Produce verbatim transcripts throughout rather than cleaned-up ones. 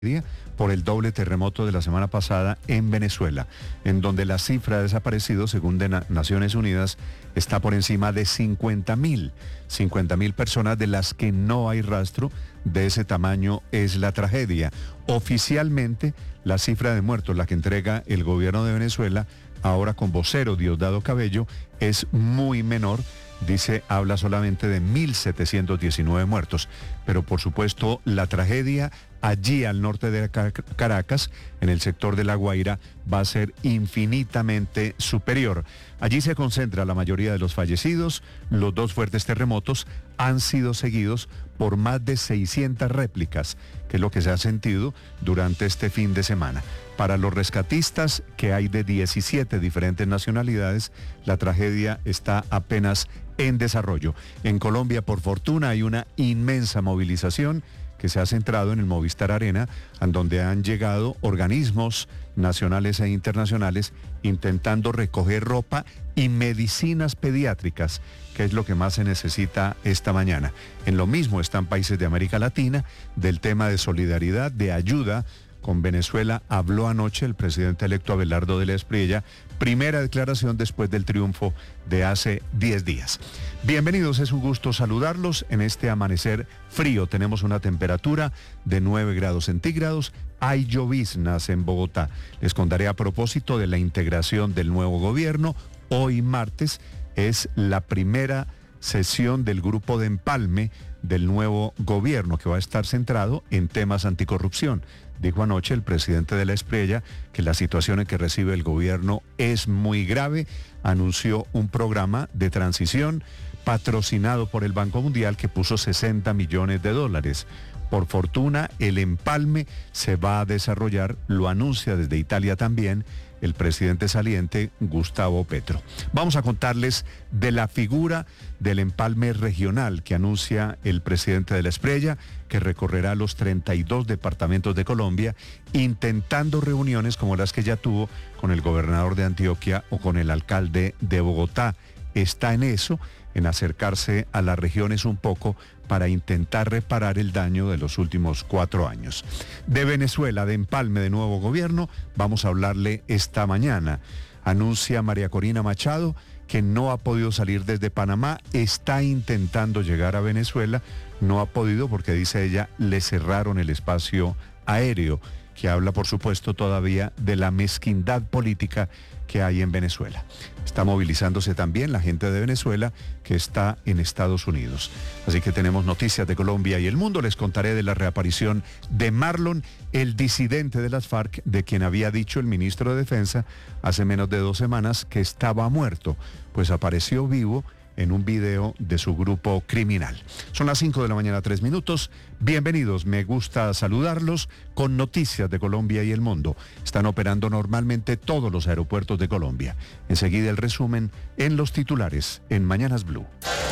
por el doble terremoto de la semana pasada en Venezuela, en donde la cifra de desaparecidos, según de Na- Naciones Unidas, está por encima de cincuenta mil. cincuenta mil personas de las que no hay rastro. De ese tamaño es la tragedia. Oficialmente, la cifra de muertos, la que entrega el gobierno de Venezuela, ahora con vocero Diosdado Cabello, es muy menor. Dice, habla solamente de mil setecientos diecinueve muertos. Pero por supuesto, la tragedia allí al norte de Caracas, en el sector de La Guaira, va a ser infinitamente superior. Allí se concentra la mayoría de los fallecidos. Los dos fuertes terremotos han sido seguidos por más de seiscientas réplicas, que es lo que se ha sentido durante este fin de semana. Para los rescatistas, que hay de diecisiete diferentes nacionalidades, la tragedia está apenas en desarrollo. En Colombia, por fortuna, hay una inmensa movilización que se ha centrado en el Movistar Arena, en donde han llegado organismos nacionales e internacionales intentando recoger ropa y medicinas pediátricas, que es lo que más se necesita esta mañana. En lo mismo están países de América Latina, del tema de solidaridad, de ayuda. Con Venezuela habló anoche el presidente electo Abelardo de la Espriella, primera declaración después del triunfo de hace diez días. Bienvenidos, es un gusto saludarlos en este amanecer frío. Tenemos una temperatura de nueve grados centígrados, hay lloviznas en Bogotá. Les contaré a propósito de la integración del nuevo gobierno. Hoy martes es la primera sesión del grupo de empalme del nuevo gobierno, que va a estar centrado en temas anticorrupción. Dijo anoche el presidente de la Espriella que la situación en que recibe el gobierno es muy grave. Anunció un programa de transición patrocinado por el Banco Mundial que puso sesenta millones de dólares. Por fortuna, el empalme se va a desarrollar, lo anuncia desde Italia también el presidente saliente Gustavo Petro. Vamos a contarles de la figura del empalme regional que anuncia el presidente de la Espriella, que recorrerá los treinta y dos departamentos de Colombia, intentando reuniones como las que ya tuvo con el gobernador de Antioquia o con el alcalde de Bogotá. Está en eso, en acercarse a las regiones un poco para intentar reparar el daño de los últimos cuatro años. De Venezuela, de empalme de nuevo gobierno, vamos a hablarle esta mañana. Anuncia María Corina Machado que no ha podido salir desde Panamá, está intentando llegar a Venezuela, no ha podido porque, dice ella, le cerraron el espacio aéreo, que habla, por supuesto, todavía de la mezquindad política que hay en Venezuela. Está movilizándose también la gente de Venezuela que está en Estados Unidos. Así que tenemos noticias de Colombia y el mundo. Les contaré de la reaparición de Marlon, el disidente de las FARC, de quien había dicho el ministro de Defensa hace menos de dos semanas que estaba muerto. Pues apareció vivo en un video de su grupo criminal. Son las cinco de la mañana, tres minutos. Bienvenidos, me gusta saludarlos con noticias de Colombia y el mundo. Están operando normalmente todos los aeropuertos de Colombia. Enseguida el resumen en los titulares en Mañanas Blue.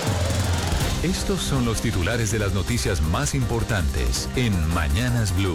Estos son los titulares de las noticias más importantes en Mañanas Blue.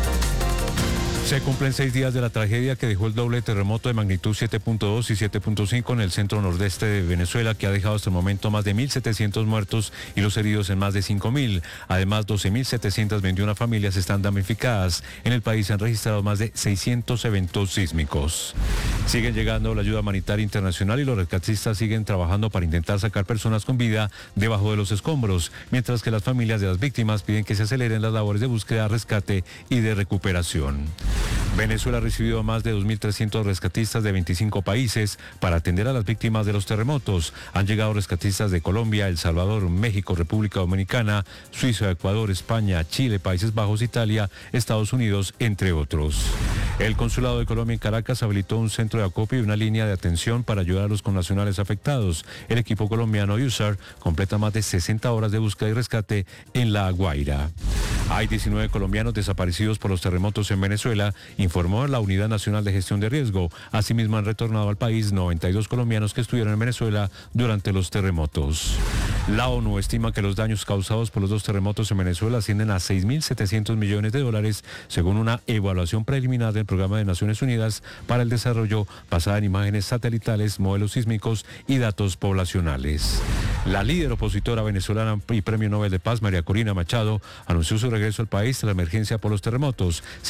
Se cumplen seis días de la tragedia que dejó el doble terremoto de magnitud siete punto dos y siete punto cinco en el centro nordeste de Venezuela, que ha dejado hasta el momento más de mil setecientos muertos y los heridos en más de cinco mil. Además, doce mil setecientas veintiuna familias están damnificadas. En el país se han registrado más de seiscientos eventos sísmicos. Siguen llegando la ayuda humanitaria internacional y los rescatistas siguen trabajando para intentar sacar personas con vida debajo de los escombros, mientras que las familias de las víctimas piden que se aceleren las labores de búsqueda, rescate y de recuperación. Venezuela ha recibido a más de dos mil trescientos rescatistas de veinticinco países para atender a las víctimas de los terremotos. Han llegado rescatistas de Colombia, El Salvador, México, República Dominicana, Suiza, Ecuador, España, Chile, Países Bajos, Italia, Estados Unidos, entre otros. El Consulado de Colombia en Caracas habilitó un centro de acopio y una línea de atención para ayudar a los connacionales afectados. El equipo colombiano U S A R completa más de sesenta horas de búsqueda y rescate en La Guaira. Hay diecinueve colombianos desaparecidos por los terremotos en Venezuela, informó la Unidad Nacional de Gestión de Riesgo. Asimismo, han retornado al país noventa y dos colombianos que estuvieron en Venezuela durante los terremotos. La ONU estima que los daños causados por los dos terremotos en Venezuela ascienden a seis mil setecientos millones de dólares, según una evaluación preliminar del Programa de Naciones Unidas para el Desarrollo basada en imágenes satelitales, modelos sísmicos y datos poblacionales. La líder opositora venezolana y Premio Nobel de Paz, María Corina Machado, anunció su regreso al país tras la emergencia por los terremotos.